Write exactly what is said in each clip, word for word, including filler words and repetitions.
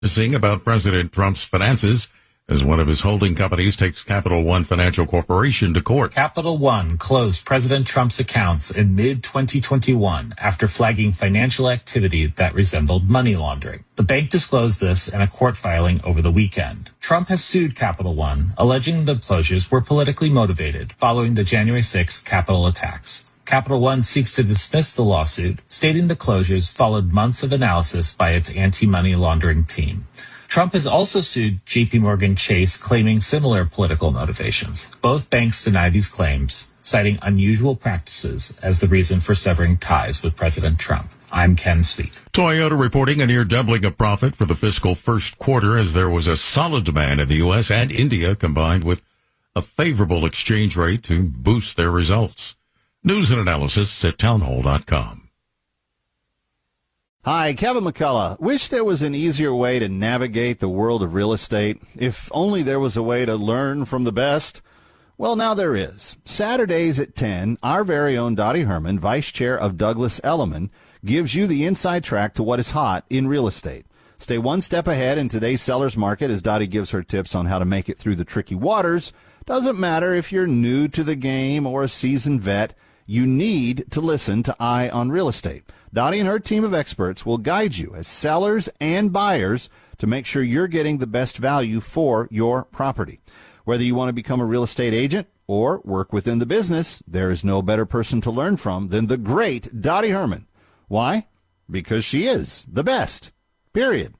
Seeing about President Trump's finances as one of his holding companies takes Capital One Financial Corporation to court. Capital One closed President Trump's accounts in mid twenty twenty-one after flagging financial activity that resembled money laundering. The bank disclosed this in a court filing over the weekend. Trump has sued Capital One, alleging the closures were politically motivated following the January sixth Capitol attacks. Capital One seeks to dismiss the lawsuit, stating the closures followed months of analysis by its anti-money laundering team. Trump has also sued J P Morgan Chase, claiming similar political motivations. Both banks deny these claims, citing unusual practices as the reason for severing ties with President Trump. I'm Ken Sweet. Toyota reporting a near doubling of profit for the fiscal first quarter as there was a solid demand in the U S and India combined with a favorable exchange rate to boost their results. News and analysis at townhall dot com. Hi, Kevin McCullough. Wish there was an easier way to navigate the world of real estate. If only there was a way to learn from the best. Well, now there is. Saturdays at ten, our very own Dottie Herman, Vice Chair of Douglas Elliman, gives you the inside track to what is hot in real estate. Stay one step ahead in today's seller's market as Dottie gives her tips on how to make it through the tricky waters. Doesn't matter if you're new to the game or a seasoned vet. You need to listen to Eye on Real Estate. Dottie and her team of experts will guide you as sellers and buyers to make sure you're getting the best value for your property. Whether you want to become a real estate agent or work within the business, there is no better person to learn from than the great Dottie Herman. Why? Because she is the best. Period.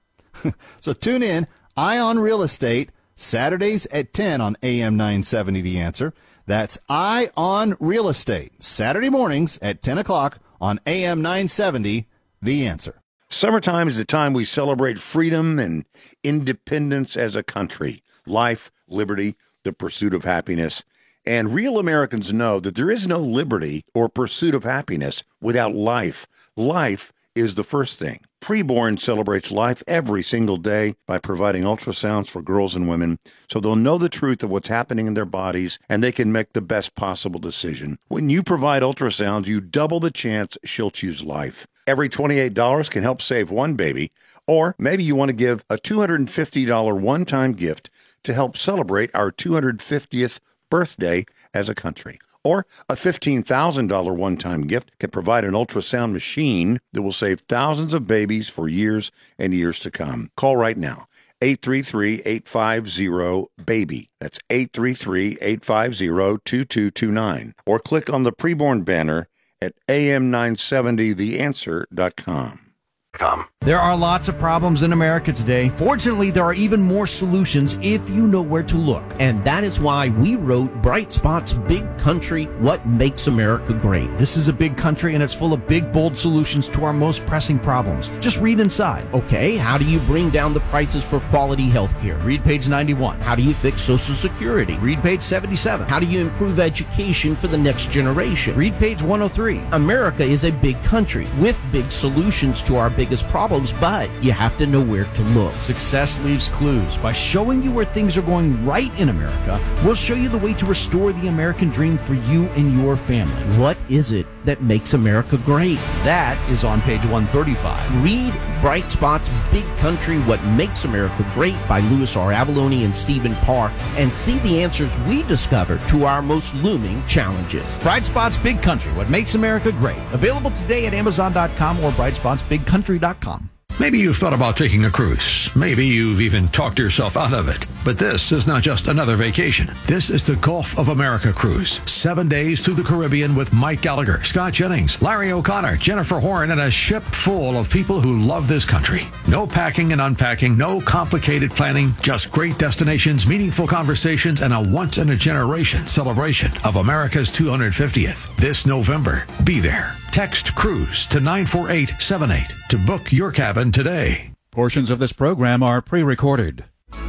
So tune in, Eye on Real Estate, Saturdays at ten on A M nine seventy The Answer. That's Eye on Real Estate, Saturday mornings at ten o'clock on A M nine seventy, The Answer. Summertime is the time we celebrate freedom and independence as a country. Life, liberty, the pursuit of happiness. And real Americans know that there is no liberty or pursuit of happiness without life. Life is the first thing. Preborn celebrates life every single day by providing ultrasounds for girls and women so they'll know the truth of what's happening in their bodies and they can make the best possible decision. When you provide ultrasounds, you double the chance she'll choose life. Every twenty-eight dollars can help save one baby, or maybe you want to give a two hundred fifty dollars one-time gift to help celebrate our two hundred fiftieth birthday as a country. Or a fifteen thousand dollars one-time gift can provide an ultrasound machine that will save thousands of babies for years and years to come. Call right now, eight three three, eight five zero, BABY. That's eight three three, eight five zero, two two two nine. Or click on the preborn banner at A M nine seventy the answer dot com. There are lots of problems in America today. Fortunately, there are even more solutions if you know where to look. And that is why we wrote Bright Spot's Big Country, What Makes America Great. This is a big country, and it's full of big, bold solutions to our most pressing problems. Just read inside. Okay, how do you bring down the prices for quality health care? Read page ninety-one. How do you fix Social Security? Read page seventy-seven. How do you improve education for the next generation? Read page one oh three. America is a big country with big solutions to our biggest problems, but you have to know where to look. Success leaves clues. By showing you where things are going right in America, we'll show you the way to restore the American dream for you and your family. What is it that makes America great? That is on page one thirty-five. Read Bright Spot's Big Country, What Makes America Great by Louis R. Avalone and Stephen Parr, and see the answers we discovered to our most looming challenges. Bright Spot's Big Country, What Makes America Great. Available today at amazon dot com or bright spots big country dot com. Maybe you've thought about taking a cruise. Maybe you've even talked yourself out of it. But this is not just another vacation. This is the Gulf of America cruise. Seven days through the Caribbean with Mike Gallagher, Scott Jennings, Larry O'Connor, Jennifer Horn, and a ship full of people who love this country. No packing and unpacking, no complicated planning, just great destinations, meaningful conversations, and a once-in-a-generation celebration of America's two hundred fiftieth. This November, be there. Text CRUISE to nine four eight seven eight to book your cabin today. Portions of this program are pre-recorded.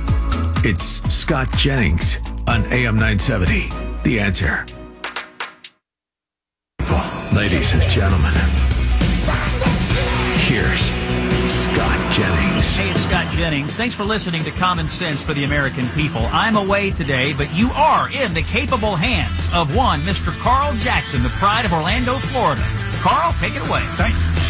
It's Scott Jennings on A M nine seventy. The Answer. Well, ladies and gentlemen, here's Scott Jennings. Hey, it's Scott Jennings. Thanks for listening to Common Sense for the American People. I'm away today, but you are in the capable hands of one Mister Carl Jackson, the pride of Orlando, Florida. Carl, take it away. Thank you.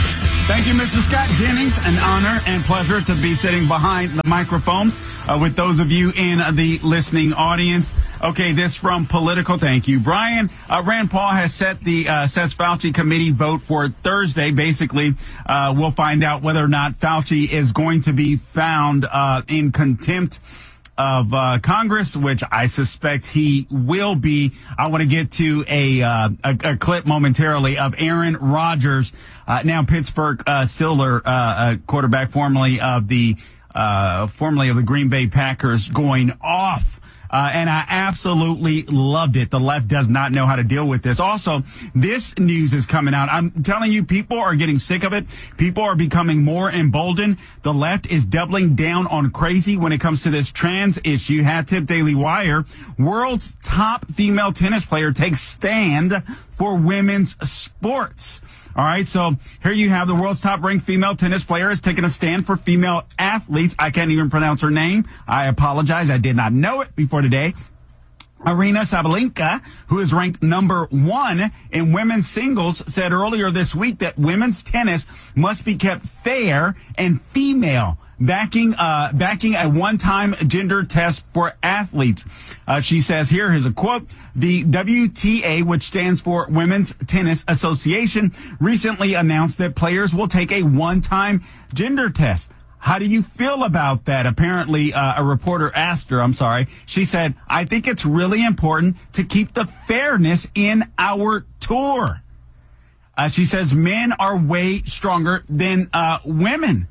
Thank you, Mister Scott Jennings. An honor and pleasure to be sitting behind the microphone uh, with those of you in the listening audience. Okay, this from Political. Thank you, Brian. Uh, Rand Paul has set the uh, sets Fauci committee vote for Thursday. Basically, uh, we'll find out whether or not Fauci is going to be found uh, in contempt of uh, Congress, which I suspect he will be. I want to get to a, uh, a, a clip momentarily of Aaron Rodgers, uh, now Pittsburgh uh, Steelers uh, uh, quarterback, formerly of the uh, formerly of the Green Bay Packers, going off. Uh, and I absolutely loved it. The left does not know how to deal with this. Also, this news is coming out. I'm telling you, people are getting sick of it. People are becoming more emboldened. The left is doubling down on crazy when it comes to this trans issue. Hat tip Daily Wire. World's top female tennis player takes stand for women's sports. All right, so here you have the world's top-ranked female tennis player is taking a stand for female athletes. I can't even pronounce her name. I apologize. I did not know it before today. Aryna Sabalenka, who is ranked number one in women's singles, said earlier this week that women's tennis must be kept fair and female, backing uh, backing a one-time gender test for athletes. Uh, she says, here, here's a quote, the W T A, which stands for Women's Tennis Association, recently announced that players will take a one-time gender test. How do you feel about that? Apparently, uh, a reporter asked her, I'm sorry. She said, I think it's really important to keep the fairness in our tour. Uh, she says men are way stronger than uh, women.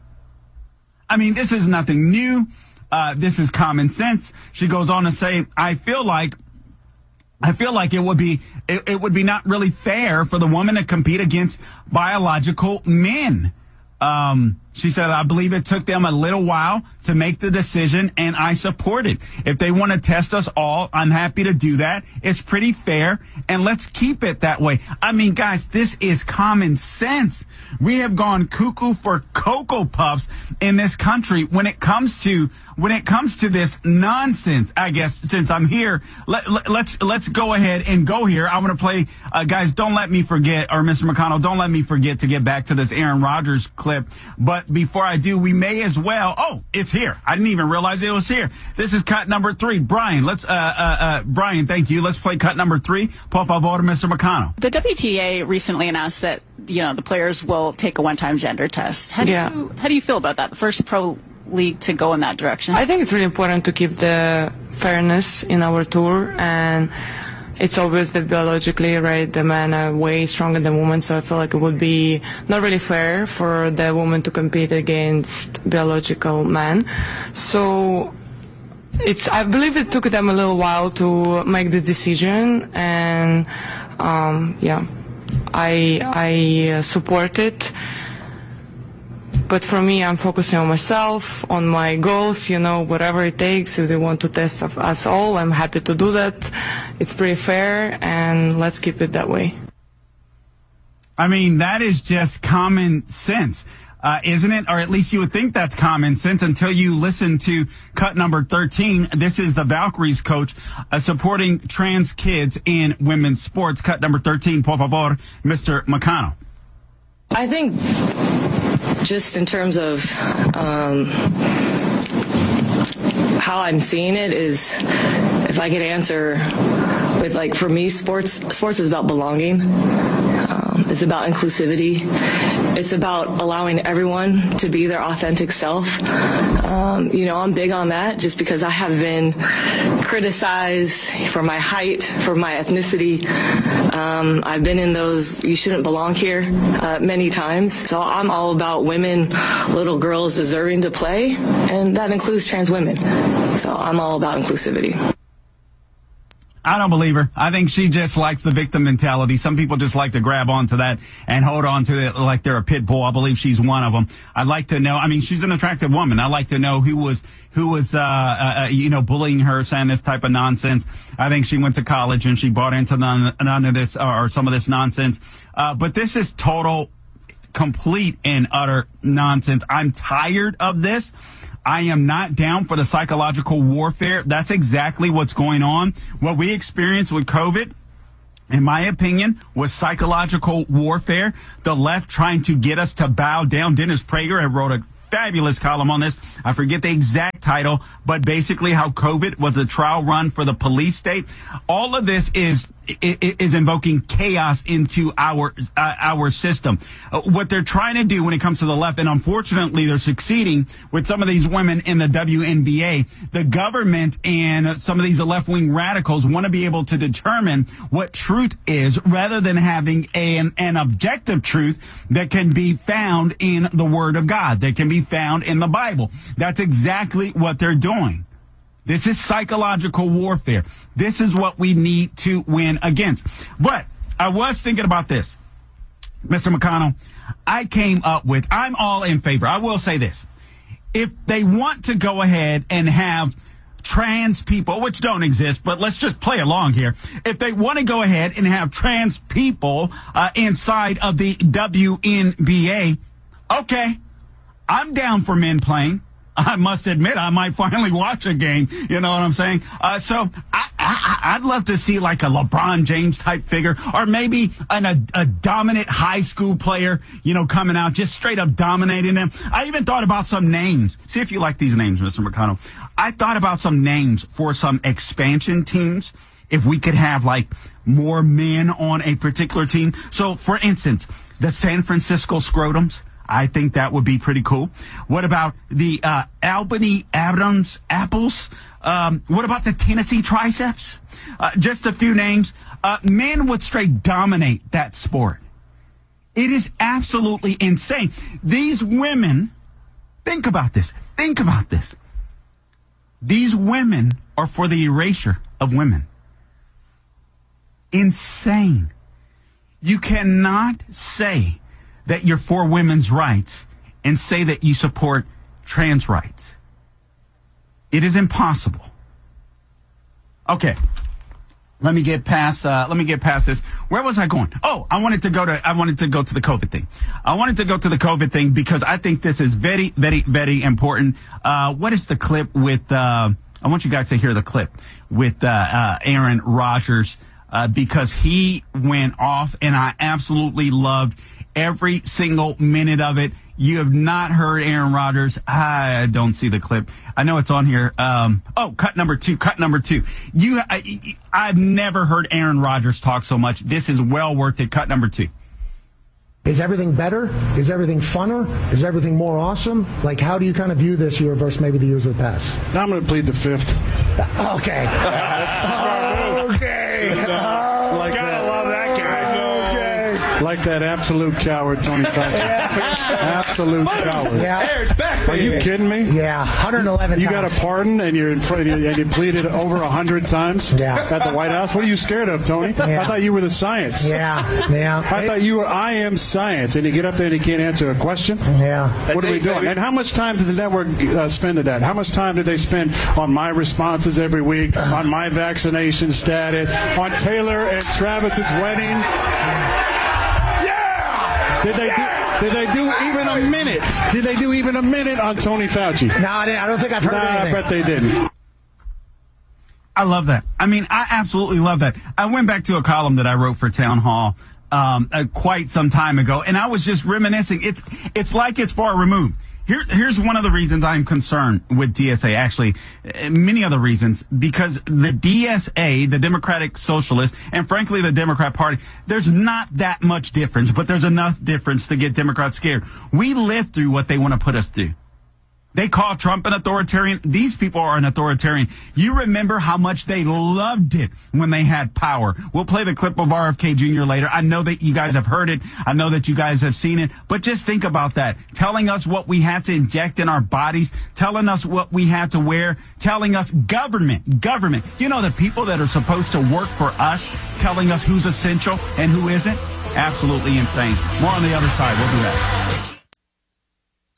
I mean, this is nothing new. Uh, this is common sense. She goes on to say, I feel like I feel like it would be it, it would be not really fair for the woman to compete against biological men. Um, she said, I believe it took them a little while to make the decision, and I support it. If they want to test us all, I'm happy to do that. It's pretty fair, and let's keep it that way. I mean, guys, this is common sense. We have gone cuckoo for Cocoa Puffs in this country when it comes to when it comes to this nonsense. I guess since I'm here, let, let, let's let's go ahead and go here. I want to play, uh, guys. Don't let me forget, or Mister McConnell, don't let me forget to get back to this Aaron Rodgers clip. But before I do, we may as well. Oh, it's here. I didn't even realize it was here. This is cut number three. Brian, let's. Uh, uh, uh, Brian, thank you. Let's play cut number three. Por favor, Mister McConnell. The W T A recently announced that you know the players will take a one-time gender test. How do yeah. you how do you feel about that? The first pro league to go in that direction. I think it's really important to keep the fairness in our tour, and it's obvious that biologically, right, the men are way stronger than women, so I feel like it would be not really fair for the woman to compete against biological men. So it's, I believe it took them a little while to make the decision, and um, yeah, I, I uh, support it. But for me, I'm focusing on myself, on my goals, you know, whatever it takes. If they want to test of us all, I'm happy to do that. It's pretty fair, and let's keep it that way. I mean, that is just common sense, uh, isn't it? Or at least you would think that's common sense until you listen to cut number thirteen. This is the Valkyries coach uh, supporting trans kids in women's sports. Cut number thirteen, por favor, Mister McConnell. I think just in terms of um, how I'm seeing it is, if I could answer with, like, for me, sports sports is about belonging. Um, it's about inclusivity. It's about allowing everyone to be their authentic self. Um, you know, I'm big on that just because I have been criticized for my height, for my ethnicity. Um, I've been in those you shouldn't belong here uh, many times. So I'm all about women, little girls deserving to play, and that includes trans women. So I'm all about inclusivity. I don't believe her. I think she just likes the victim mentality. Some people just like to grab onto that and hold on to it like they're a pit bull. I believe she's one of them. I'd like to know. I mean, she's an attractive woman. I'd like to know who was who was uh, uh you know bullying her, saying this type of nonsense. I think she went to college and she bought into none, none of this or some of this nonsense. Uh, but this is total, complete, and utter nonsense. I'm tired of this. I am not down for the psychological warfare. That's exactly what's going on. What we experienced with COVID in my opinion, was psychological warfare. The left trying to get us to bow down. Dennis Prager had wrote a fabulous column on this. I forget the exact title, but basically how COVID was a trial run for the police state. All of this is is invoking chaos into our uh, our system. Uh, what they're trying to do when it comes to the left, and unfortunately they're succeeding with some of these women in the W N B A, the government and some of these left-wing radicals want to be able to determine what truth is rather than having an, an objective truth that can be found in the Word of God, that can be found in the Bible. That's exactly what they're doing. This is psychological warfare. This is what we need to win against. But I was thinking about this, Mister McConnell. I came up with, I'm all in favor. I will say this. If they want to go ahead and have trans people, which don't exist, but let's just play along here. If they want to go ahead and have trans people uh, inside of the W N B A, okay, I'm down for men playing. I must admit, I might finally watch a game. You know what I'm saying? Uh, so I, I, I'd love to see like a LeBron James type figure, or maybe an, a, a dominant high school player, you know, coming out just straight up dominating them. I even thought about some names. See if you like these names, Mister McConnell. I thought about some names for some expansion teams. If we could have like more men on a particular team. So, for instance, the San Francisco Scrotums. I think that would be pretty cool. What about the uh, Albany Adams Apples? Um, what about the Tennessee Triceps? Uh, just a few names. Uh, men would straight dominate that sport. It is absolutely insane. These women, think about this. Think about this. These women are for the erasure of women. Insane. You cannot say that you're for women's rights and say that you support trans rights. It is impossible. Okay. Let me get past, uh, let me get past this. Where was I going? Oh, I wanted to go to, I wanted to go to the COVID thing. I wanted to go to the COVID thing because I think this is very, very, very important. Uh, what is the clip with, uh, I want you guys to hear the clip with, uh, uh, Aaron Rodgers, uh, because he went off and I absolutely loved every single minute of it. You have not heard Aaron Rodgers. I don't see the clip. I know it's on here. Um, oh, cut number two, cut number two. You, I, I've never heard Aaron Rodgers talk so much. This is well worth it. Cut number two. Is everything better? Is everything funner? Is everything more awesome? Like, how do you kind of view this year versus maybe the years of the past? I'm going to plead the fifth. Okay. okay. Uh, like Gotta love that guy. Like that absolute coward, Tony Fauci. Absolute coward. Yeah. Hey, it's back, baby. Are you kidding me? Yeah, one hundred eleven You times. got a pardon and you're in front and you pleaded over one hundred times yeah. at the White House? What are you scared of, Tony? Yeah. I thought you were the science. Yeah, yeah. I thought you were I am science, and you get up there and you can't answer a question? Yeah. What That's are we it, doing? baby. And how much time did the network uh, spend at that? How much time did they spend on my responses every week, on my vaccination status, on Taylor and Travis's wedding? Did they do, did they do even a minute? Did they do even a minute on Tony Fauci? No, I, didn't, I don't think I've heard nah, anything. I bet they didn't. I love that. I mean, I absolutely love that. I went back to a column that I wrote for Town Hall um, uh, quite some time ago, and I was just reminiscing. It's it's like it's far removed. Here, here's one of the reasons I'm concerned with D S A, actually, uh, many other reasons, because the D S A, the Democratic Socialists, and frankly the Democrat Party, there's not that much difference, but there's enough difference to get Democrats scared. We lived through what they want to put us through. They call Trump an authoritarian. These people are an authoritarian. You remember how much they loved it when they had power. We'll play the clip of R F K Junior later. I know that you guys have heard it. I know that you guys have seen it. But just think about that. Telling us what we had to inject in our bodies, telling us what we had to wear, telling us government, government. You know, the people that are supposed to work for us, telling us who's essential and who isn't. Absolutely insane. More on the other side. We'll do that.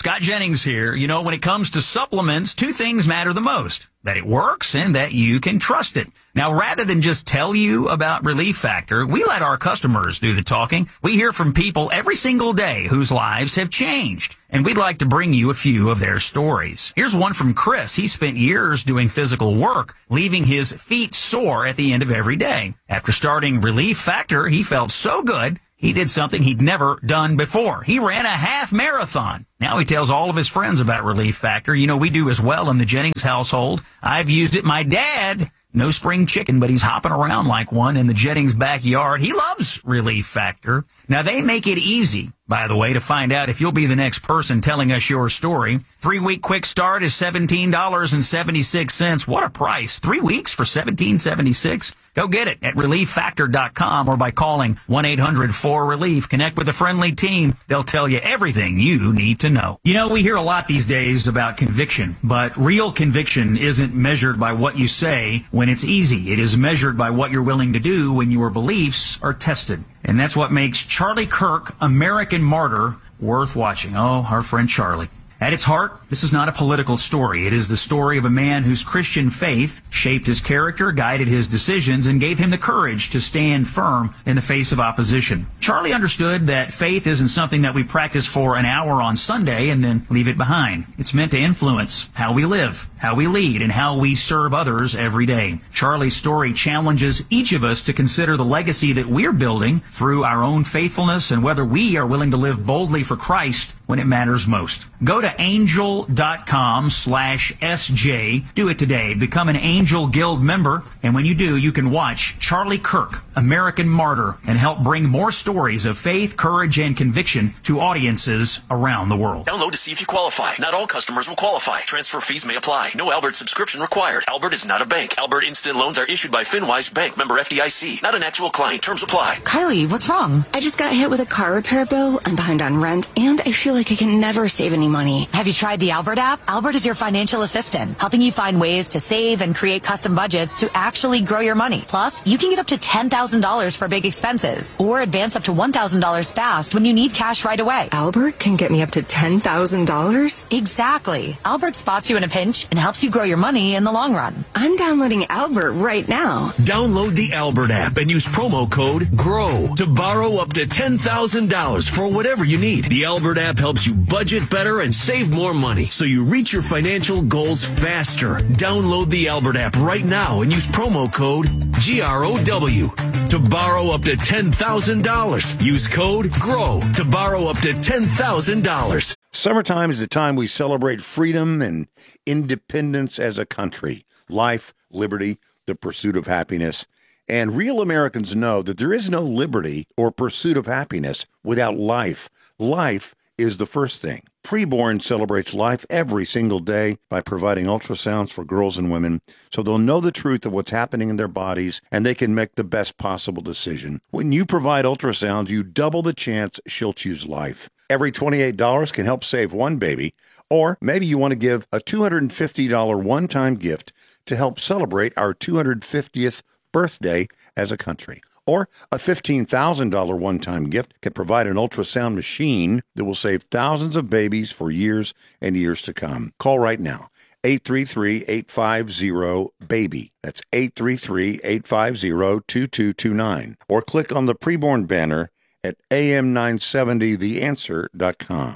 Scott Jennings here. You know, when it comes to supplements, two things matter the most. That it works and that you can trust it. Now, rather than just tell you about Relief Factor, we let our customers do the talking. We hear from people every single day whose lives have changed, and we'd like to bring you a few of their stories. Here's one from Chris. He spent years doing physical work, leaving his feet sore at the end of every day. After starting Relief Factor, he felt so good, he did something he'd never done before. He ran a half marathon. Now he tells all of his friends about Relief Factor. You know, we do as well in the Jennings household. I've used it. My dad, no spring chicken, but he's hopping around like one in the Jennings backyard. He loves Relief Factor. Now, they make it easy, by the way, to find out if you'll be the next person telling us your story. Three-week quick start is seventeen dollars and seventy-six cents. What a price. Three weeks for seventeen seventy-six. Go get it at relief factor dot com or by calling one eight hundred four relief. Connect with a friendly team. They'll tell you everything you need to know. You know, we hear a lot these days about conviction, but real conviction isn't measured by what you say when it's easy. It is measured by what you're willing to do when your beliefs are tested. And that's what makes Charlie Kirk, American Martyr, worth watching. Oh, our friend Charlie. At its heart, this is not a political story. It is the story of a man whose Christian faith shaped his character, guided his decisions, and gave him the courage to stand firm in the face of opposition. Charlie understood that faith isn't something that we practice for an hour on Sunday and then leave it behind. It's meant to influence how we live, how we lead, and how we serve others every day. Charlie's story challenges each of us to consider the legacy that we're building through our own faithfulness and whether we are willing to live boldly for Christ when it matters most. Go to angel.com slash SJ. Do it today. Become an Angel Guild member. And when you do, you can watch Charlie Kirk, American Martyr, and help bring more stories of faith, courage, and conviction to audiences around the world. Download to see if you qualify. Not all customers will qualify. Transfer fees may apply. No Albert subscription required. Albert is not a bank. Albert Instant Loans are issued by FinWise Bank, member F D I C. Not an actual client. Terms apply. Kylie, what's wrong? I just got hit with a car repair bill. I'm behind on rent, and I feel like I can never save any money. Have you tried the Albert app? Albert is your financial assistant, helping you find ways to save and create custom budgets to actually grow your money. Plus, you can get up to ten thousand dollars for big expenses, or advance up to one thousand dollars fast when you need cash right away. Albert can get me up to ten thousand dollars? Exactly. Albert spots you in a pinch and helps you grow your money in the long run. I'm downloading Albert right now. Download the Albert app and use promo code GROW to borrow up to ten thousand dollars for whatever you need. The Albert app helps you budget better and save more money so you reach your financial goals faster. Download the Albert app right now and use promo code G R O W to borrow up to ten thousand dollars. Use code GROW to borrow up to ten thousand dollars. Summertime is the time we celebrate freedom and independence as a country. Life, liberty, the pursuit of happiness. And real Americans know that there is no liberty or pursuit of happiness without life. Life is the first thing. Preborn celebrates life every single day by providing ultrasounds for girls and women so they'll know the truth of what's happening in their bodies and they can make the best possible decision. When you provide ultrasounds, you double the chance she'll choose life. Every twenty-eight dollars can help save one baby, or maybe you want to give a two hundred fifty dollars one-time gift to help celebrate our two hundred fiftieth birthday as a country. Or a fifteen thousand dollars one-time gift can provide an ultrasound machine that will save thousands of babies for years and years to come. Call right now, eight three three, eight five zero, BABY. That's eight three three, eight five zero, two two two nine. Or click on the preborn banner at A M nine seventy the answer dot com.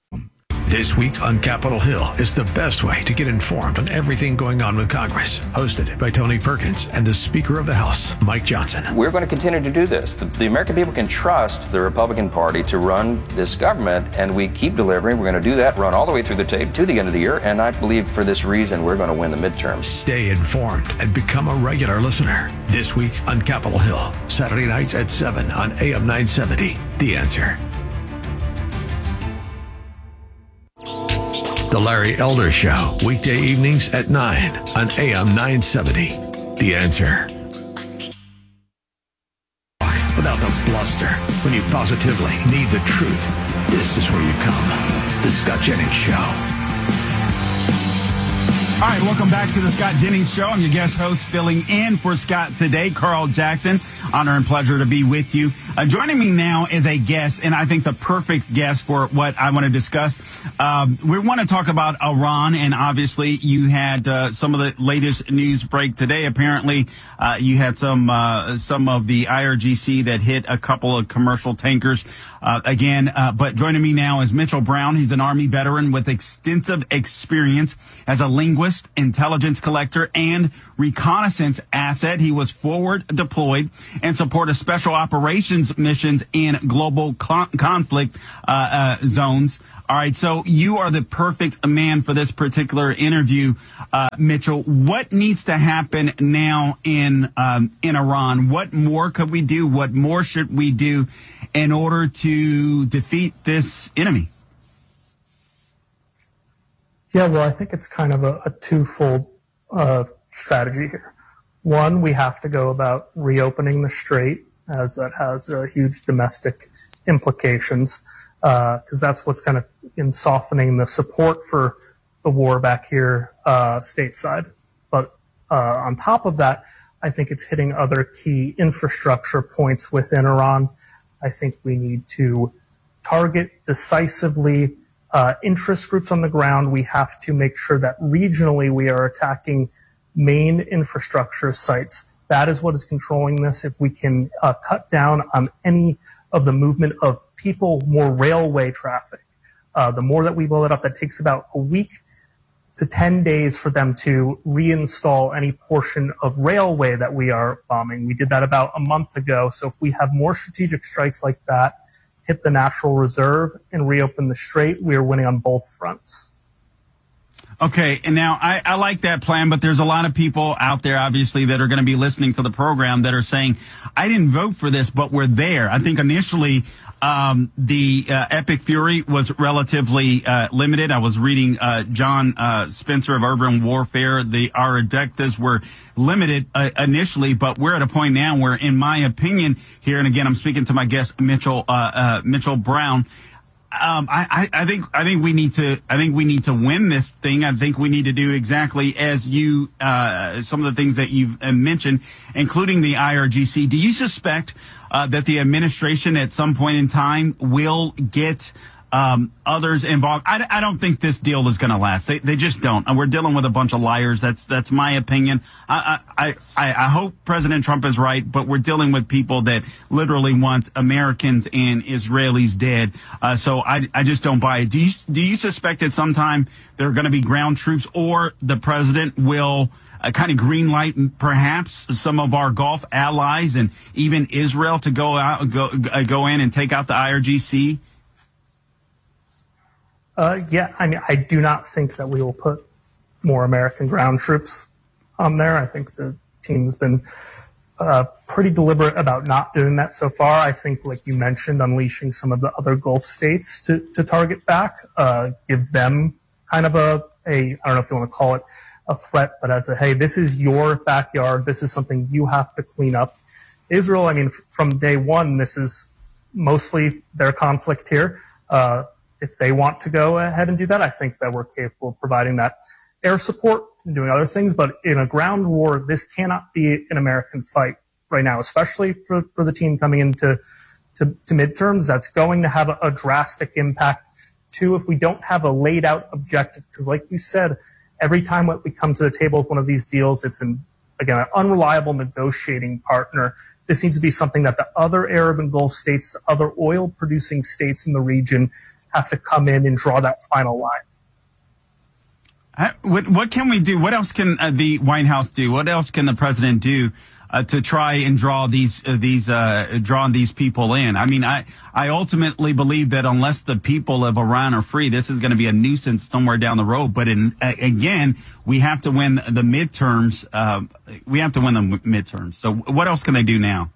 This week on Capitol Hill is the best way to get informed on everything going on with Congress. Hosted by Tony Perkins and the Speaker of the House, Mike Johnson. We're going to continue to do this. The, the American people can trust the Republican Party to run this government, and we keep delivering. We're going to do that, run all the way through the tape to the end of the year, and I believe for this reason we're going to win the midterms. Stay informed and become a regular listener. This week on Capitol Hill, Saturday nights at seven on A M nine seventy. The Answer. The Larry Elder Show, weekday evenings at nine on A M nine seventy. The Answer. Without the bluster, when you positively need the truth, this is where you come. The Scott Jennings Show. All right, welcome back to the Scott Jennings Show. I'm your guest host, filling in for Scott today, Carl Jackson. Honor and pleasure to be with you. Uh, joining me now is a guest, and I think the perfect guest for what I want to discuss. Um, we want to talk about Iran, and obviously you had uh, some of the latest news break today. Apparently, uh, you had some uh, some of the I R G C that hit a couple of commercial tankers. Uh, again, uh, but joining me now is Mitchell Brown. He's an Army veteran with extensive experience as a linguist, intelligence collector, and reconnaissance asset. He was forward deployed and supported special operations missions in global con- conflict uh, uh, zones. All right, so you are the perfect man for this particular interview, uh, Mitchell. What needs to happen now in um, in Iran? What more could we do? What more should we do in order to defeat this enemy? Yeah, well, I think it's kind of a, a twofold uh, strategy here. One, we have to go about reopening the strait, as that has uh, huge domestic implications, because uh, that's what's kind of in softening the support for the war back here uh, stateside. But uh, on top of that, I think it's hitting other key infrastructure points within Iran. I think we need to target decisively uh, interest groups on the ground. We have to make sure that regionally we are attacking main infrastructure sites. That is what is controlling this. If we can uh, cut down on any of the movement of people, more railway traffic, uh, the more that we blow it up, that takes about a week to ten days for them to reinstall any portion of railway that we are bombing. We did that about a month ago. So if we have more strategic strikes like that, hit the natural reserve and reopen the strait, we are winning on both fronts. Okay, and now I, I like that plan, but there's a lot of people out there, obviously, that are going to be listening to the program that are saying, I didn't vote for this, but we're there. I think initially um, the uh, Epic Fury was relatively uh, limited. I was reading uh, John uh, Spencer of Urban Warfare. The our objectives were limited uh, initially, but we're at a point now where, in my opinion, here, and again, I'm speaking to my guest, Mitchell uh, uh, Mitchell Brown. Um, I, I think I think we need to I think we need to win this thing. I think we need to do exactly as you uh, some of the things that you've mentioned, including the I R G C. Do you suspect uh, that the administration at some point in time will get um, others involved? I, I don't think this deal is going to last. They they just don't. And we're dealing with a bunch of liars. That's that's my opinion. I I I, I hope President Trump is right, but we're dealing with people that literally want Americans and Israelis dead. Uh, so I I just don't buy it. Do you do you suspect that sometime there are going to be ground troops, or the president will uh, kind of green light perhaps some of our Gulf allies and even Israel to go out go uh, go in and take out the I R G C? Uh, yeah, I mean, I do not think that we will put more American ground troops on there. I think the team's been uh, pretty deliberate about not doing that so far. I think, like you mentioned, unleashing some of the other Gulf states to, to target back, uh, give them kind of a, a, I don't know if you want to call it a threat, but as a, hey, this is your backyard. This is something you have to clean up. Israel, I mean, from day one, this is mostly their conflict here. Uh, If they want to go ahead and do that, I think that we're capable of providing that air support and doing other things. But in a ground war, this cannot be an American fight right now, especially for, for the team coming into to, to midterms. That's going to have a, a drastic impact, too, if we don't have a laid out objective. Because like you said, every time we come to the table with one of these deals, it's, an, again, an unreliable negotiating partner. This needs to be something that the other Arab and Gulf states, the other oil-producing states in the region, have to come in and draw that final line. What, what can we do? What else can uh, the White House do? What else can the president do uh, to try and draw these uh, these uh, draw these people in? I mean, I I ultimately believe that unless the people of Iran are free, this is going to be a nuisance somewhere down the road. But in, uh, again, we have to win the midterms. Uh, we have to win the midterms. So what else can they do now?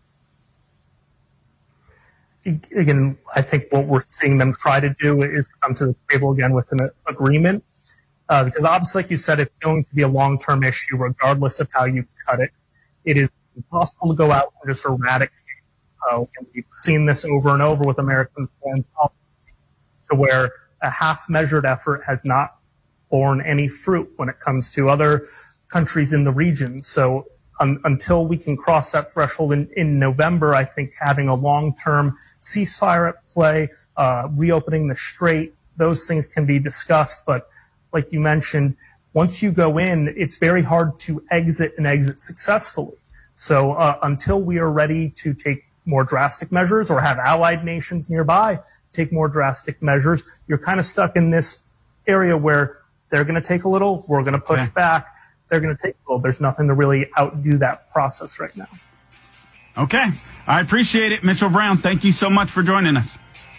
Again, I think what we're seeing them try to do is come to the table again with an agreement. Uh, because obviously, like you said, it's going to be a long-term issue regardless of how you cut it. It is impossible to go out and just eradicate. Uh, and we've seen this over and over with American foreign policy, to where a half-measured effort has not borne any fruit when it comes to other countries in the region. So um, until we can cross that threshold in, in November, I think having a long-term ceasefire at play, uh, reopening the strait, those things can be discussed. But like you mentioned, once you go in, it's very hard to exit and exit successfully. So uh, until we are ready to take more drastic measures or have allied nations nearby take more drastic measures, you're kind of stuck in this area where they're going to take a little, we're going to push Okay. back, they're going to take a little. There's nothing to really outdo that process right now. Okay. I appreciate it. Mitchell Brown, thank you so much for joining us.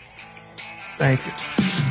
Thank you.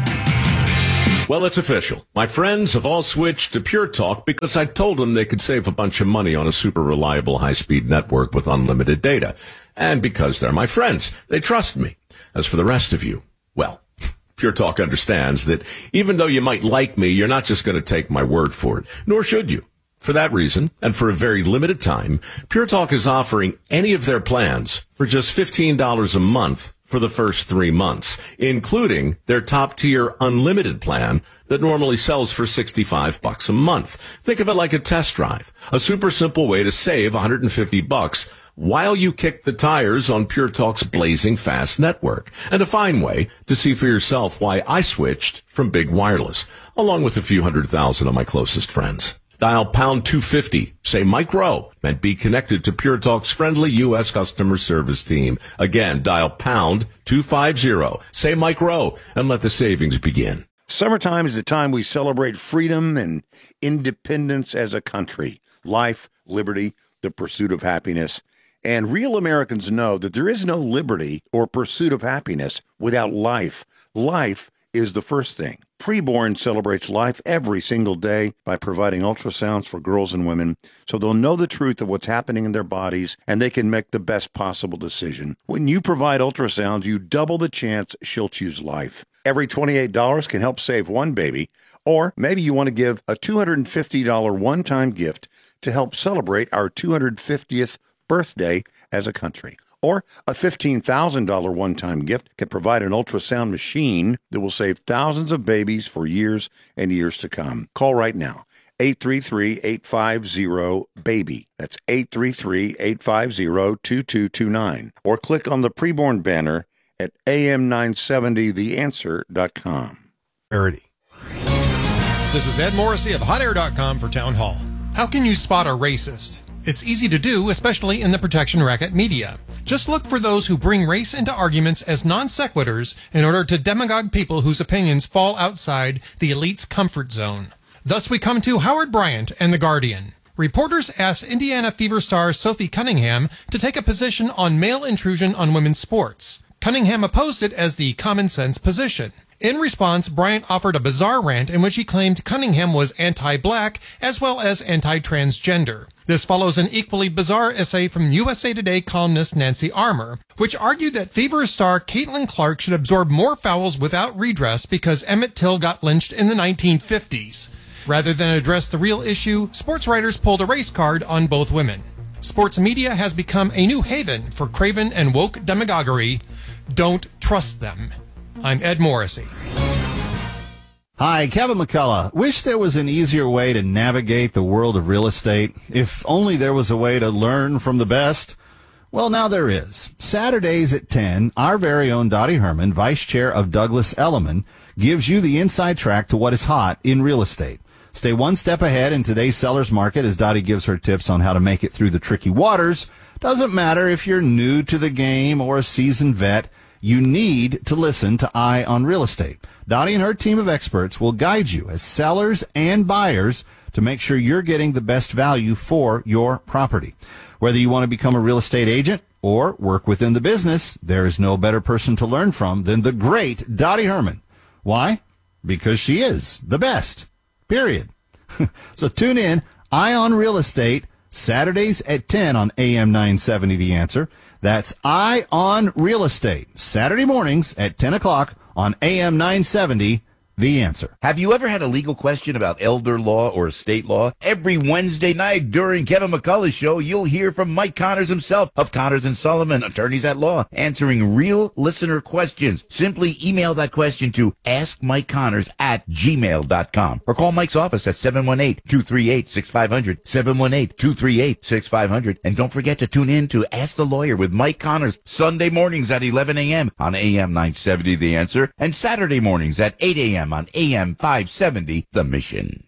Well, it's official. My friends have all switched to Pure Talk because I told them they could save a bunch of money on a super reliable high-speed network with unlimited data. And because they're my friends, they trust me. As for the rest of you, well, Pure Talk understands that even though you might like me, you're not just going to take my word for it, nor should you. For that reason, and for a very limited time, Pure Talk is offering any of their plans for just fifteen dollars a month for the first three months, including their top-tier unlimited plan that normally sells for sixty-five bucks a month. Think of it like a test drive, a super simple way to save one hundred fifty bucks while you kick the tires on Pure Talk's blazing fast network, and a fine way to see for yourself why I switched from big wireless, along with a few hundred thousand of my closest friends. Dial pound two fifty, say Mike Rowe, and be connected to Pure Talk's friendly U S customer service team. Again, dial pound two fifty, say Mike Rowe, and let the savings begin. Summertime is the time we celebrate freedom and independence as a country. Life, liberty, the pursuit of happiness. And real Americans know that there is no liberty or pursuit of happiness without life. Life is the first thing. Preborn celebrates life every single day by providing ultrasounds for girls and women so they'll know the truth of what's happening in their bodies and they can make the best possible decision. When you provide ultrasounds, you double the chance she'll choose life. Every twenty-eight dollars can help save one baby, or maybe you want to give a two hundred fifty dollars one-time gift to help celebrate our two hundred fiftieth birthday as a country. Or a fifteen thousand dollars one-time gift can provide an ultrasound machine that will save thousands of babies for years and years to come. Call right now, eight three three, eight five zero, BABY. That's eight three three, eight five zero, two two two nine. Or click on the preborn banner at A M nine seventy the answer dot com. Parody. This is Ed Morrissey of hot air dot com for Town Hall. How can you spot a racist? It's easy to do, especially in the protection racket media. Just look for those who bring race into arguments as non sequiturs in order to demagogue people whose opinions fall outside the elite's comfort zone. Thus we come to Howard Bryant and The Guardian. Reporters asked Indiana Fever star Sophie Cunningham to take a position on male intrusion on women's sports. Cunningham opposed it as the common sense position. In response, Bryant offered a bizarre rant in which he claimed Cunningham was anti-black as well as anti-transgender. This follows an equally bizarre essay from U S A Today columnist Nancy Armour, which argued that Fever star Caitlin Clark should absorb more fouls without redress because Emmett Till got lynched in the nineteen fifties. Rather than address the real issue, sports writers pulled a race card on both women. Sports media has become a new haven for craven and woke demagoguery. Don't trust them. I'm Ed Morrissey. Hi, Kevin McCullough. Wish there was an easier way to navigate the world of real estate. If only there was a way to learn from the best. Well, now there is. Saturdays at ten, our very own Dottie Herman, Vice Chair of Douglas Elliman, gives you the inside track to what is hot in real estate. Stay one step ahead in today's seller's market as Dottie gives her tips on how to make it through the tricky waters. Doesn't matter if you're new to the game or a seasoned vet. You need to listen to Eye on Real Estate. Dottie and her team of experts will guide you as sellers and buyers to make sure you're getting the best value for your property. Whether you want to become a real estate agent or work within the business, there is no better person to learn from than the great Dottie Herman. Why? Because she is the best. Period. So tune in, Eye on Real Estate, Saturdays at ten on A M nine seventy The Answer. That's Eye on Real Estate, Saturday mornings at ten o'clock on A M nine seventy The Answer. Have you ever had a legal question about elder law or estate law? Every Wednesday night during Kevin McCullough's show, you'll hear from Mike Connors himself of Connors and Sullivan, attorneys at law, answering real listener questions. Simply email that question to askmikeconnors at gmail dot com or call Mike's office at seven one eight, two three eight, six five zero zero, seven one eight, two three eight, six five zero zero. And don't forget to tune in to Ask the Lawyer with Mike Connors Sunday mornings at eleven a.m. on A M nine seventy The Answer and Saturday mornings at eight a.m. on A M five seventy The Mission.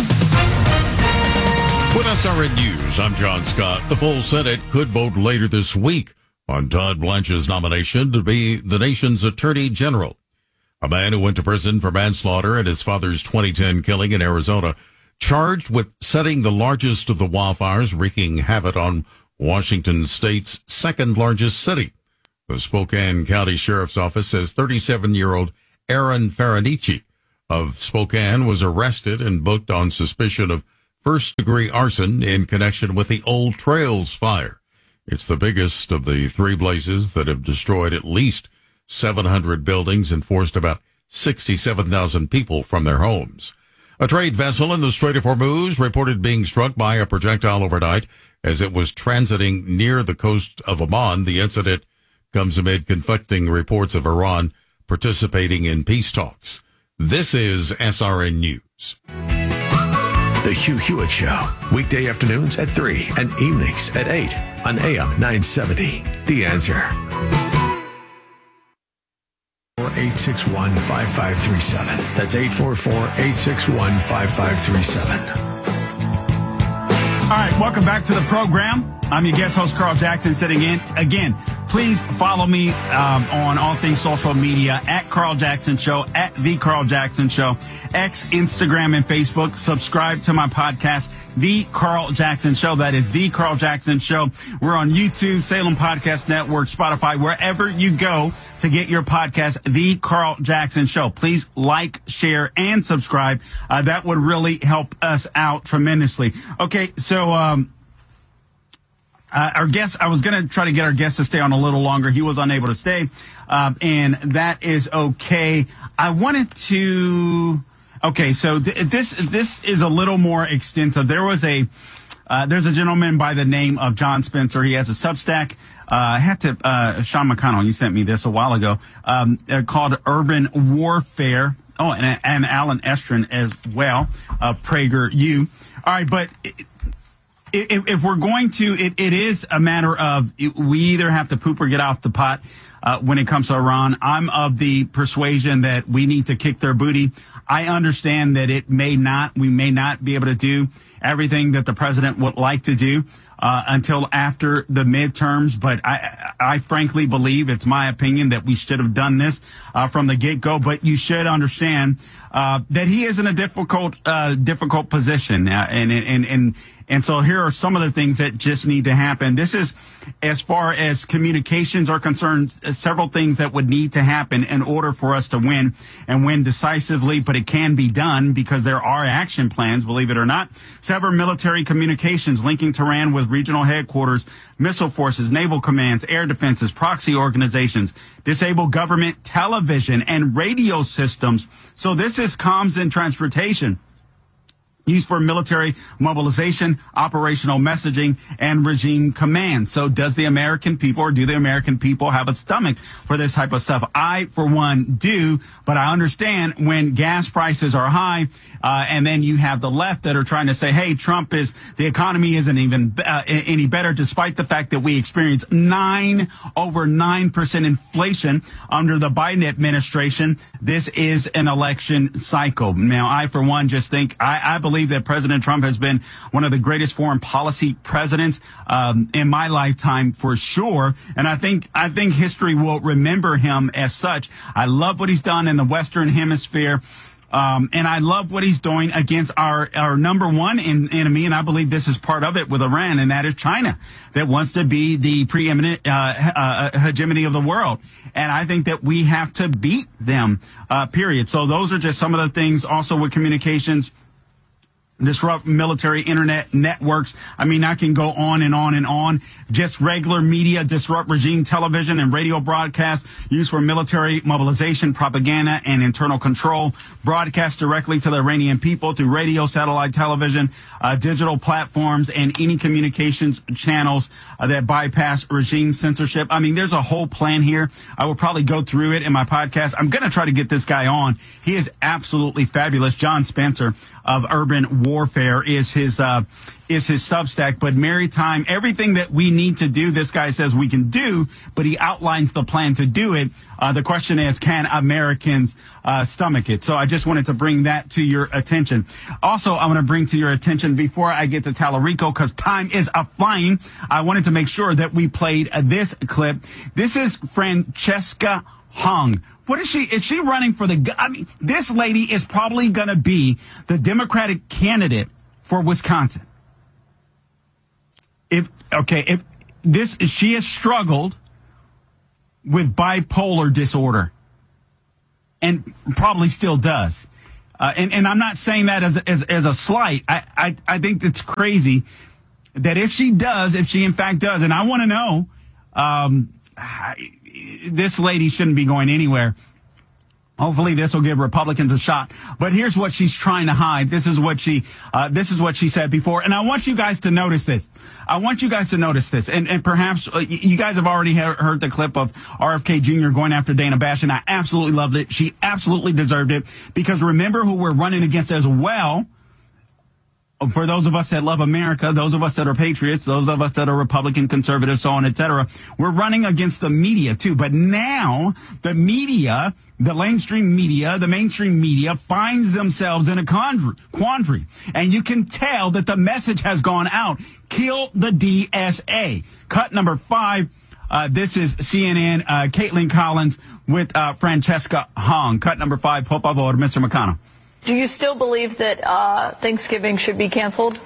With S R N News, I'm John Scott. The full Senate could vote later this week on Todd Blanche's nomination to be the nation's Attorney General. A man who went to prison for manslaughter in his father's twenty ten killing in Arizona, charged with setting the largest of the wildfires wreaking havoc on Washington state's second largest city. The Spokane County Sheriff's Office says thirty-seven-year-old Aaron Faranici of Spokane was arrested and booked on suspicion of first-degree arson in connection with the Old Trails fire. It's the biggest of the three blazes that have destroyed at least seven hundred buildings and forced about sixty-seven thousand people from their homes. A trade vessel in the Strait of Hormuz reported being struck by a projectile overnight as it was transiting near the coast of Oman. The incident comes amid conflicting reports of Iran participating in peace talks. This is S R N News. The Hugh Hewitt Show, weekday afternoons at three and evenings at eight on A M nine seventy. The Answer. eight six one, five five three seven. That's eight four four, eight six one, five five three seven. All right, welcome back to the program. I'm your guest host, Carl Jackson, sitting in. Again, please follow me um, on all things social media, at Carl Jackson Show, at The Carl Jackson Show, X, Instagram, and Facebook. Subscribe to my podcast, The Carl Jackson Show. That is The Carl Jackson Show. We're on YouTube, Salem Podcast Network, Spotify, wherever you go to get your podcast, The Carl Jackson Show. Please like, share, and subscribe. Uh, that would really help us out tremendously. Okay, so um, uh, our guest, I was going to try to get our guest to stay on a little longer. He was unable to stay, um, and that is okay. I wanted to... Okay, so th- this this is a little more extensive. There was a... Uh, there's a gentleman by the name of John Spencer. He has a Substack. Uh, I had to, uh, Sean McConnell, you sent me this a while ago, um, uh, called Urban Warfare. Oh, and, and Alan Estrin as well, uh, PragerU. All right, but if, if we're going to, it, it is a matter of we either have to poop or get off the pot uh, when it comes to Iran. I'm of the persuasion that we need to kick their booty. I understand that it may not, we may not be able to do everything that the president would like to do uh, until after the midterms. But I, I frankly believe, it's my opinion, that we should have done this uh, from the get-go. But you should understand uh, that he is in a difficult, uh, difficult position. Uh, and, and, and, and so here are some of the things that just need to happen. This is, as far as communications are concerned, several things that would need to happen in order for us to win and win decisively, but it can be done because there are action plans, believe it or not. Sever military communications linking Tehran with regional headquarters, missile forces, naval commands, air defenses, proxy organizations, disable government television and radio systems. So this is comms and transportation, used for military mobilization, operational messaging, and regime command. So does the American people, or do the American people have a stomach for this type of stuff? I, for one, do, but I understand when gas prices are high, uh, and then you have the left that are trying to say, hey, Trump is, the economy isn't even uh, any better, despite the fact that we experienced nine, over nine percent inflation under the Biden administration. This is an election cycle. Now, I, for one, just think, I, I believe believe that President Trump has been one of the greatest foreign policy presidents um, in my lifetime, for sure. And I think I think history will remember him as such. I love what he's done in the Western Hemisphere. Um, and I love what he's doing against our, our number one in, enemy, and I believe this is part of it with Iran, and that is China, that wants to be the preeminent uh, uh, hegemony of the world. And I think that we have to beat them, uh, period. So those are just some of the things also with communications disrupt military internet networks. I mean, I can go on and on and on. Just regular media, disrupt regime television and radio broadcasts used for military mobilization, propaganda, and internal control. Broadcast directly to the Iranian people through radio, satellite television, uh, digital platforms, and any communications channels uh, that bypass regime censorship. I mean, there's a whole plan here. I will probably go through it in my podcast. I'm going to try to get this guy on. He is absolutely fabulous. John Spencer of Urban Warfare is his uh, is his Substack. But Maritime, everything that we need to do, this guy says we can do, but he outlines the plan to do it. Uh, the question is, can Americans uh, stomach it? So I just wanted to bring that to your attention. Also, I want to bring to your attention before I get to Tallarico, because time is a flying. I wanted to make sure that we played uh, this clip. This is Francesca Hong. What is she? Is she running for the? I mean, this lady is probably going to be the Democratic candidate for Wisconsin. If okay, if this she has struggled with bipolar disorder, and probably still does. Uh, and and I'm not saying that as as, as a slight. I, I I think it's crazy that if she does, if she in fact does, and I want to know. Um, I, This lady shouldn't be going anywhere. Hopefully this will give Republicans a shot. But here's what she's trying to hide. This is what she, uh, this is what she said before. And I want you guys to notice this. I want you guys to notice this. And, and perhaps uh, you guys have already he- heard the clip of R F K Junior going after Dana Bash. And I absolutely loved it. She absolutely deserved it, because remember who we're running against as well. For those of us that love America, those of us that are patriots, those of us that are Republican, conservative, so on, et cetera, we're running against the media too. But now the media, the mainstream media, the mainstream media finds themselves in a quandary. And you can tell that the message has gone out. Kill the D S A. Cut number five. Uh, this is C N N, uh, Caitlin Collins with uh, Francesca Hong. Cut number five. Por favor, Mister McConnell. Do you still believe that uh, Thanksgiving should be canceled?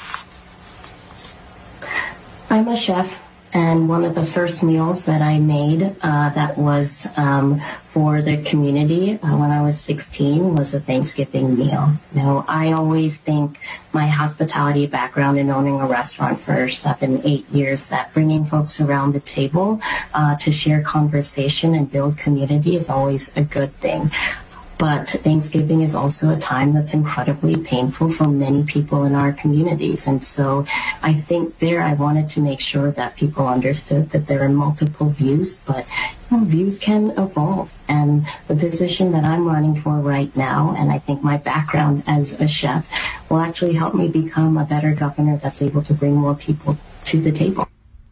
I'm a chef, and one of the first meals that I made uh, that was um, for the community uh, when I was sixteen was a Thanksgiving meal. Now, I always think my hospitality background in owning a restaurant for seven, eight years, that bringing folks around the table uh, to share conversation and build community is always a good thing. But Thanksgiving is also a time that's incredibly painful for many people in our communities. And so I think there I wanted to make sure that people understood that there are multiple views, but you know, views can evolve. And the position that I'm running for right now, and I think my background as a chef, will actually help me become a better governor that's able to bring more people to the table.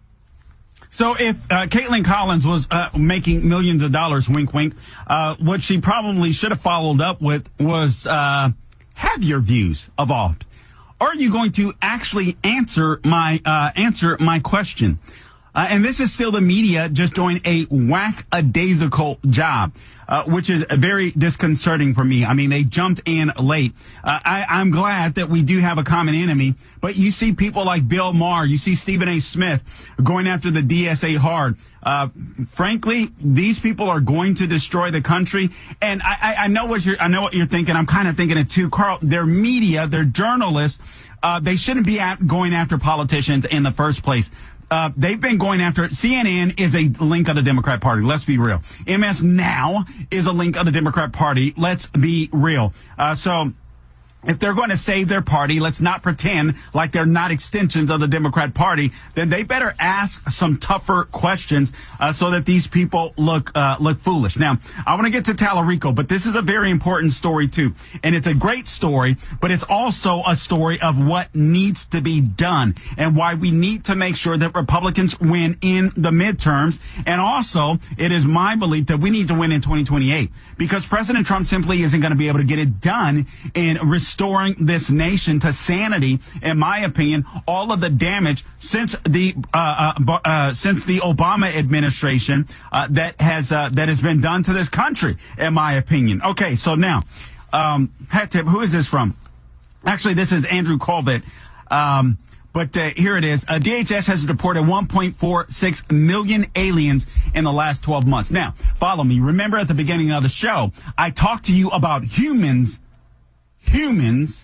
So if uh, Caitlin Collins was uh, making millions of dollars, wink, wink, uh, what she probably should have followed up with was, uh, have your views evolved? Are you going to actually answer my uh, answer my question? Uh, and this is still the media just doing a whack-a-daisical job, uh, which is very disconcerting for me. I mean, they jumped in late. Uh, I, I'm glad that we do have a common enemy, but you see people like Bill Maher, you see Stephen A. Smith going after the D S A hard. Uh, frankly, these people are going to destroy the country. And I, I, I know what you're, I know what you're thinking. I'm kind of thinking it too, Carl. They're media, they're journalists. Uh, they shouldn't be at, going after politicians in the first place. Uh, they've been going after C N N is a link of the Democrat Party. Let's be real. M S Now is a link of the Democrat Party. Let's be real. Uh, so if they're going to save their party, let's not pretend like they're not extensions of the Democrat Party. Then they better ask some tougher questions uh, so that these people look uh, look foolish. Now, I want to get to Tallarico, but this is a very important story too, and it's a great story, but it's also a story of what needs to be done and why we need to make sure that Republicans win in the midterms. And also, it is my belief that we need to win in twenty twenty-eight because President Trump simply isn't going to be able to get it done in restoring this nation to sanity. In my opinion, all of the damage since the uh, uh, uh, since the Obama administration uh, that has uh, that has been done to this country. In my opinion. Okay, so now, um, hat tip. Who is this from? Actually, this is Andrew Colvett. Um, But uh, here it is. Uh, D H S has deported one point four six million aliens in the last twelve months. Now, follow me. Remember at the beginning of the show, I talked to you about humans, humans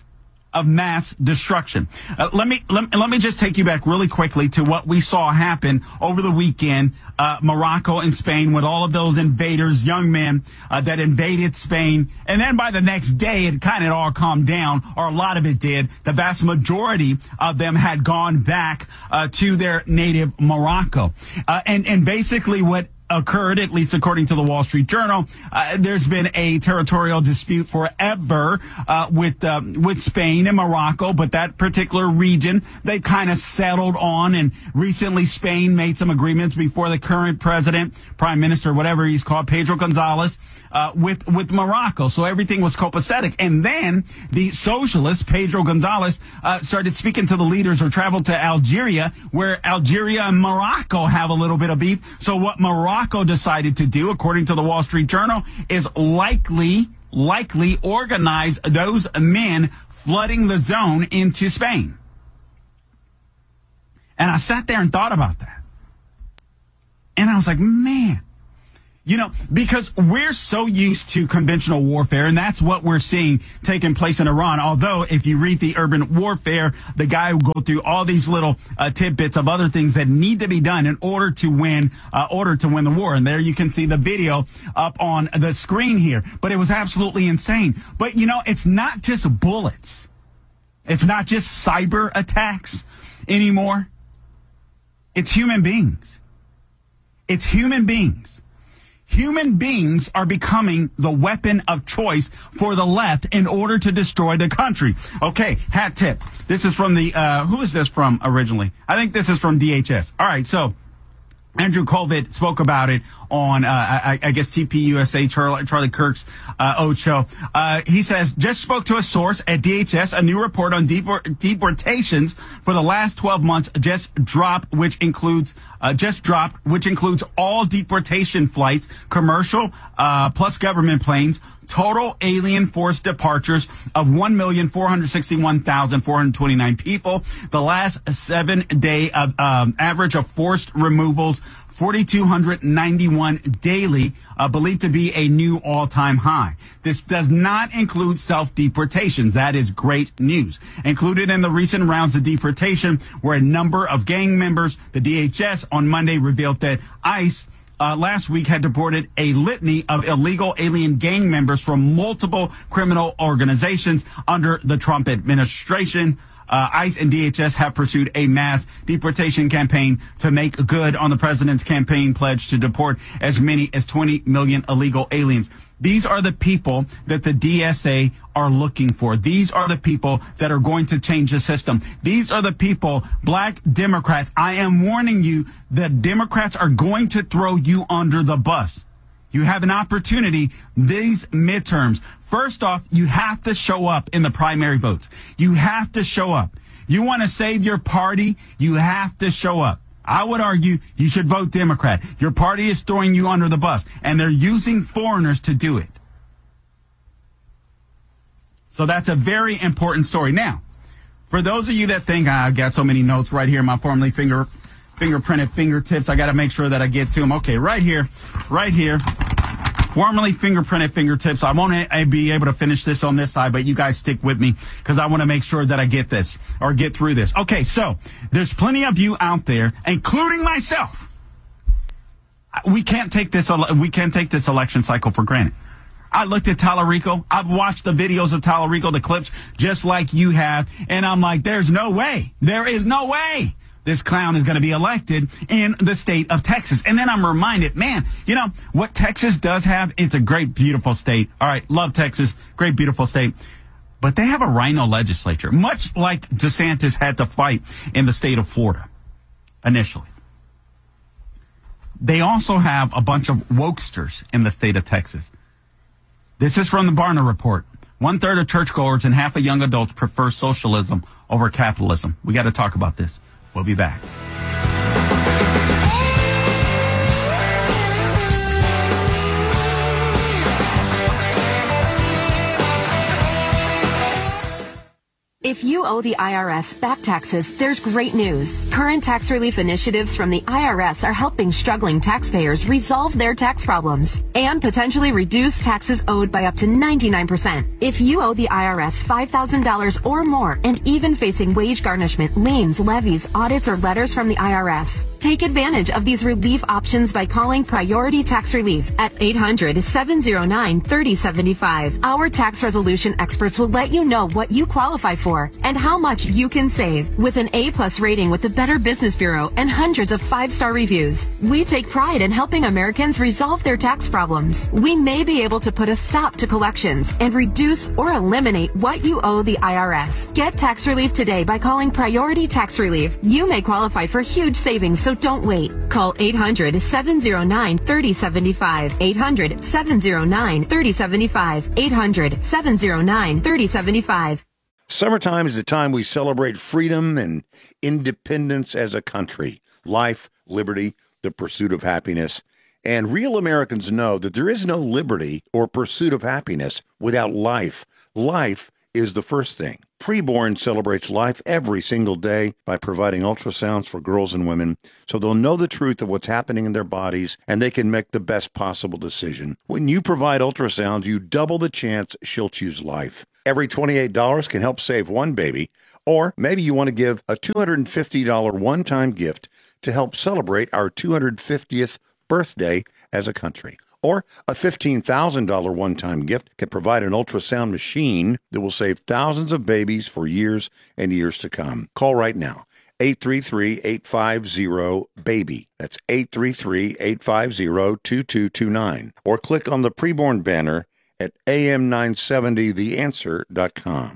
of mass destruction. Uh, let me let, let me just take you back really quickly to what we saw happen over the weekend. Uh, Morocco and Spain, with all of those invaders, young men uh, that invaded Spain, and then by the next day, it kind of all calmed down, or a lot of it did. The vast majority of them had gone back uh, to their native Morocco, uh, and and basically what occurred, at least according to the Wall Street Journal, uh, there's been a territorial dispute forever uh, with uh, with Spain and Morocco, but that particular region they kind of settled on, and recently Spain made some agreements before the current president, prime minister, whatever he's called, Pedro Gonzalez, uh, with with Morocco. So everything was copacetic, and then the socialist Pedro Gonzalez uh, started speaking to the leaders, or traveled to Algeria, where Algeria and Morocco have a little bit of beef. So what Morocco decided to do, according to the Wall Street Journal, is likely, likely organize those men flooding the zone into Spain. And I sat there and thought about that. And I was like, man, you know, because we're so used to conventional warfare, and that's what we're seeing taking place in Iran. Although, if you read the Urban Warfare, the guy will go through all these little uh, tidbits of other things that need to be done in order to win, uh, order to win the war. And there you can see the video up on the screen here. But it was absolutely insane. But, you know, it's not just bullets. It's not just cyber attacks anymore. It's human beings. It's human beings. Human beings are becoming the weapon of choice for the left in order to destroy the country. Okay, hat tip. This is from the, uh, who is this from originally? I think this is from D H S. All right, so Andrew Colvett spoke about it on, uh, I, I guess, T P U S A, Charlie, Charlie Kirk's uh, old show. Uh, he says, just spoke to a source at D H S. A new report on deport- deportations for the last twelve months just dropped, which includes, uh, just dropped, which includes all deportation flights, commercial, uh, plus government planes. Total alien force departures of one million four hundred sixty-one thousand four hundred twenty-nine people. The last seven day of, um, average of forced removals, four thousand two hundred ninety-one daily, uh, believed to be a new all-time high. This does not include self-deportations. That is great news. Included in the recent rounds of deportation were a number of gang members. The D H S on Monday revealed that ICE Uh, last week had deported a litany of illegal alien gang members from multiple criminal organizations under the Trump administration. Uh, ICE and D H S have pursued a mass deportation campaign to make good on the president's campaign pledge to deport as many as twenty million illegal aliens. These are the people that the D S A are looking for. These are the people that are going to change the system. These are the people, black Democrats. I am warning you that Democrats are going to throw you under the bus. You have an opportunity these midterms. First off, you have to show up in the primary votes. You have to show up. You want to save your party, you have to show up. I would argue you should vote Democrat. Your party is throwing you under the bus, and they're using foreigners to do it. So that's a very important story. Now, for those of you that think, ah, I've got so many notes right here, my formerly finger, fingerprinted fingertips, I got to make sure that I get to them. Okay, right here, right here. Formerly fingerprinted fingertips. I won't a- be able to finish this on this side, but you guys stick with me because I want to make sure that I get this or get through this. Okay, so there's plenty of you out there, including myself. We can't take this. We can't take this election cycle for granted. I looked at Tallarico. I've watched the videos of Tallarico, the clips, just like you have, and I'm like, there's no way. There is no way this clown is going to be elected in the state of Texas. And then I'm reminded, man, you know, what Texas does have, it's a great, beautiful state. All right, love Texas, great, beautiful state. But they have a rhino legislature, much like DeSantis had to fight in the state of Florida initially. They also have a bunch of wokesters in the state of Texas. This is from the Barna Report. One third of churchgoers and half of young adults prefer socialism over capitalism. We got to talk about this. We'll be back. If you owe the I R S back taxes, there's great news. Current tax relief initiatives from the I R S are helping struggling taxpayers resolve their tax problems and potentially reduce taxes owed by up to ninety-nine percent. If you owe the I R S five thousand dollars or more and even facing wage garnishment, liens, levies, audits, or letters from the I R S, take advantage of these relief options by calling Priority Tax Relief at eight hundred, seven oh nine, three oh seven five. Our tax resolution experts will let you know what you qualify for and how much you can save. With an A-plus rating with the Better Business Bureau and hundreds of five-star reviews, we take pride in helping Americans resolve their tax problems. We may be able to put a stop to collections and reduce or eliminate what you owe the I R S. Get tax relief today by calling Priority Tax Relief. You may qualify for huge savings, so don't wait. Call eight hundred, seven oh nine, three oh seven five. eight hundred, seven oh nine, three oh seven five. eight hundred, seven oh nine, three oh seven five. Summertime is the time we celebrate freedom and independence as a country, life, liberty, the pursuit of happiness. And real Americans know that there is no liberty or pursuit of happiness without life. Life is the first thing. Preborn celebrates life every single day by providing ultrasounds for girls and women so they'll know the truth of what's happening in their bodies and they can make the best possible decision. When you provide ultrasounds, you double the chance she'll choose life. Every twenty-eight dollars can help save one baby, or maybe you want to give a two hundred fifty dollars one-time gift to help celebrate our two hundred fiftieth birthday as a country. Or a fifteen thousand dollars one-time gift can provide an ultrasound machine that will save thousands of babies for years and years to come. Call right now, eight three three, eight five zero, BABY. That's eight three three, eight five zero, two two two nine. Or click on the preborn banner at A M nine seventy the answer dot com.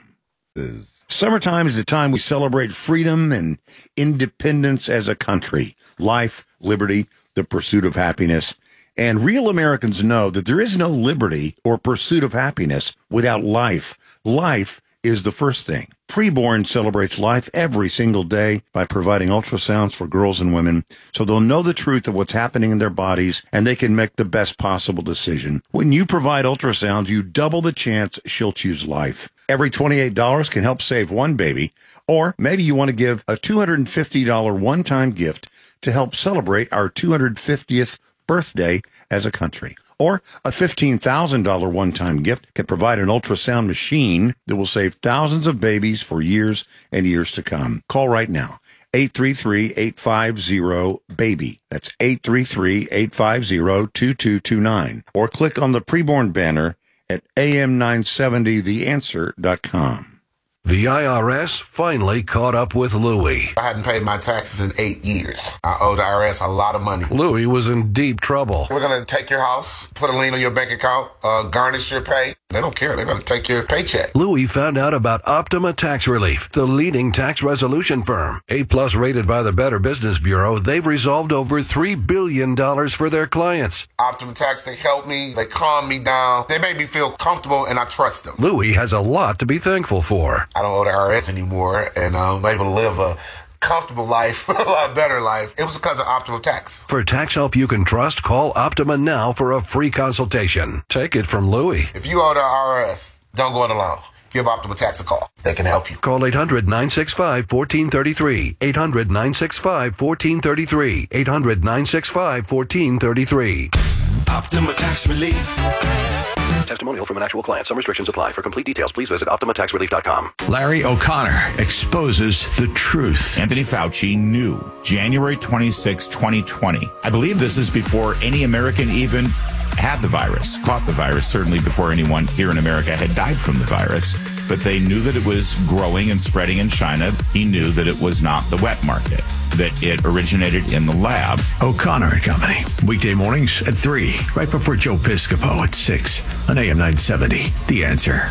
Summertime is the time we celebrate freedom and independence as a country, life, liberty, the pursuit of happiness. And real Americans know that there is no liberty or pursuit of happiness without life. Life is the first thing. Preborn celebrates life every single day by providing ultrasounds for girls and women so they'll know the truth of what's happening in their bodies and they can make the best possible decision. When you provide ultrasounds, you double the chance she'll choose life. Every twenty-eight dollars can help save one baby, or maybe you want to give a two hundred fifty dollars one-time gift to help celebrate our two hundred fiftieth birthday as a country. Or a fifteen thousand dollars one-time gift can provide an ultrasound machine that will save thousands of babies for years and years to come. Call right now, eight three three, eight five zero, BABY. That's eight three three, eight five zero, two two two nine. Or click on the preborn banner at A M nine seventy the answer dot com. The I R S finally caught up with Louie. I hadn't paid my taxes in eight years. I owe the I R S a lot of money. Louie was in deep trouble. We're going to take your house, put a lien on your bank account, uh, garnish your pay. They don't care. They're going to take your paycheck. Louie found out about Optima Tax Relief, the leading tax resolution firm. A-plus rated by the Better Business Bureau, they've resolved over three billion dollars for their clients. Optima Tax, they help me. They calm me down. They make me feel comfortable, and I trust them. Louie has a lot to be thankful for. I don't owe the I R S anymore, and I'm able to live a comfortable life, a lot better life. It was because of Optima Tax. For tax help you can trust, call Optima now for a free consultation. Take it from Louie. If you owe the I R S, don't go it alone. Give Optima Tax a call. They can help you. Call eight hundred, nine six five, one four three three. eight hundred, nine six five, one four three three. eight hundred, nine six five, one four three three. Optima Tax Relief. Testimonial from an actual client. Some restrictions apply. For complete details, please visit optima tax relief dot com. Larry O'Connor exposes the truth. Anthony Fauci knew January twenty-sixth, twenty twenty. I believe this is before any American even had the virus, caught the virus, certainly before anyone here in America had died from the virus. But they knew that it was growing and spreading in China. He knew that it was not the wet market, that it originated in the lab. O'Connor and Company, weekday mornings at three, right before Joe Piscopo at six on A M nine seventy. The Answer.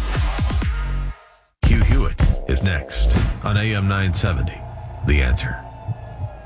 Hugh Hewitt is next on A M nine seventy. The Answer.